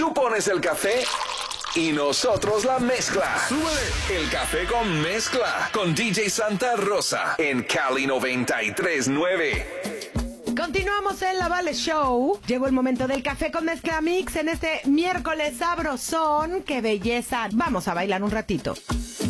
Tú pones el café y nosotros la mezcla. ¡Súbele! El café con mezcla con DJ Santa Rosa en Cali 93.9. Continuamos en La Vale Show. Llegó el momento del café con mezcla mix en este miércoles sabrosón. ¡Qué belleza! Vamos a bailar un ratito.